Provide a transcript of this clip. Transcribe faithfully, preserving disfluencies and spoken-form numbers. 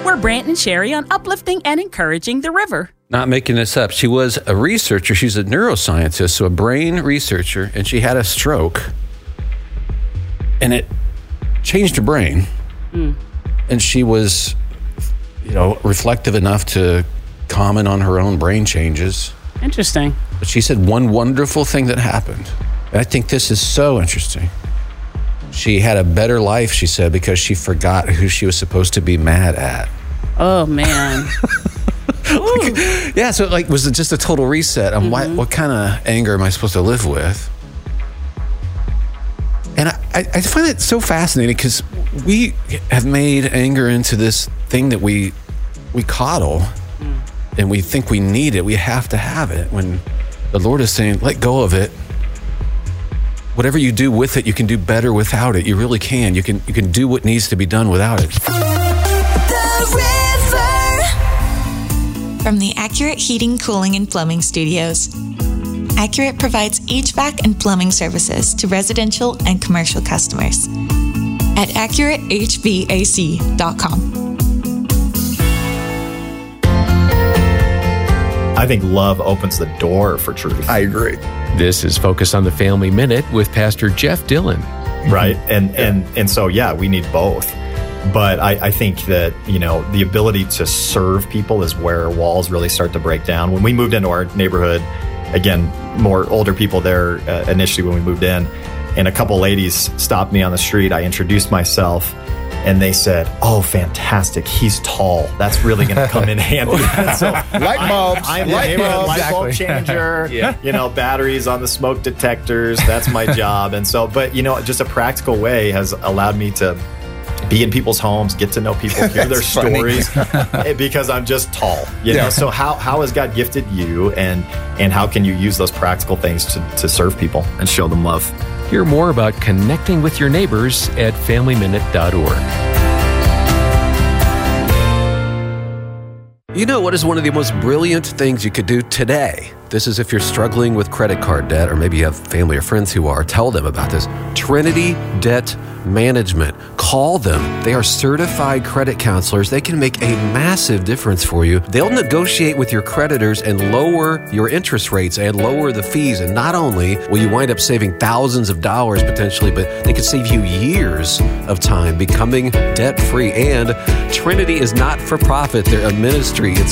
We're Brant and Sherry on uplifting and encouraging the river. Not making this up. She was a researcher. She's a neuroscientist, so a brain researcher, and she had a stroke. And it changed her brain. Mm. And she was, you know, reflective enough to comment on her own brain changes. Interesting. But she said one wonderful thing that happened. And I think this is so interesting. She had a better life, she said, because she forgot who she was supposed to be mad at. Oh, man. like, yeah, so like, was it just a total reset on mm-hmm. what, what kind of anger am I supposed to live with? And I, I find it so fascinating because we have made anger into this thing that we we coddle mm. and we think we need it. We have to have it when the Lord is saying, let go of it. Whatever you do with it, you can do better without it. You really can. You can you can do what needs to be done without it. The river. From the Accurate Heating, Cooling, and Plumbing Studios. Accurate provides H V A C and plumbing services to residential and commercial customers at accurate h v a c dot com. I think love opens the door for truth. I agree. This is Focus on the Family Minute with Pastor Jeff Dillon. Right. And, yeah. and, and so, yeah, we need both. But I, I think that, you know, the ability to serve people is where walls really start to break down. When we moved into our neighborhood, again, more older people there uh, initially when we moved in, and a couple ladies stopped me on the street. I introduced myself, and they said, "Oh, fantastic! He's tall. That's really going to come in handy." So light bulbs, I'm, I'm light the bulbs, light bulb changer. yeah. You know, batteries on the smoke detectors. That's my job. And so, but you know, just a practical way has allowed me to be in people's homes, get to know people, hear their stories, because I'm just tall. You know, yeah. So how how has God gifted you, and and how can you use those practical things to, to serve people and show them love? Hear more about connecting with your neighbors at family minute dot org. You know what is one of the most brilliant things you could do today? This is if you're struggling with credit card debt, or maybe you have family or friends who are. Tell them about this. Trinity Debt Management. Call them. They are certified credit counselors. They can make a massive difference for you. They'll negotiate with your creditors and lower your interest rates and lower the fees. And not only will you wind up saving thousands of dollars potentially, but they could save you years of time becoming debt-free. And Trinity is not for profit. They're a ministry. It's